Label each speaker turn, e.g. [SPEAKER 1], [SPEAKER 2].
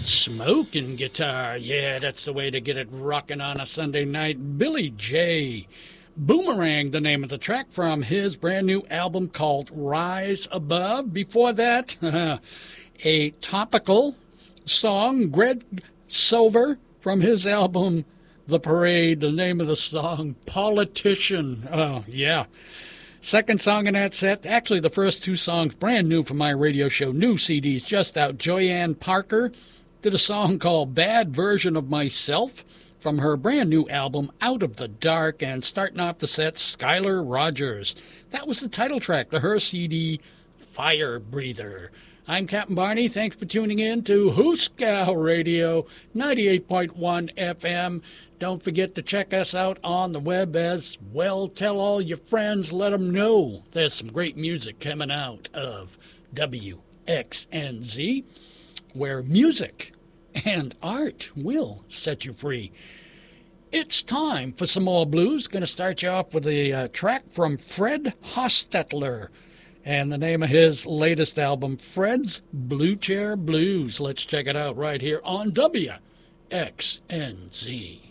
[SPEAKER 1] Smoking guitar. Yeah, that's the way to get it rocking on a Sunday night. Billy J. Boomerang, the name of the track from his brand new album called Rise Above. Before that, a topical song, Greg Silver, from his album The Parade, the name of the song, Politician. Oh, yeah. Second song in that set, actually the first two songs, brand new from my radio show, new CDs just out. Joyanne Parker did a song called Bad Version of Myself from her brand new album, Out of the Dark, and starting off the set, Skylar Rogers. That was the title track to her CD, Fire Breather. I'm Captain Barney. Thanks for tuning in to Hooskow Radio, 98.1 FM. Don't forget to check us out on the web as well. Tell all your friends, let them know there's some great music coming out of WXNZ, where music and art will set you free. It's time for some more blues. Going to start you off with a track from Fred Hostetler, and the name of his latest album, Fred's Blue Chair Blues. Let's check it out right here on WXNZ.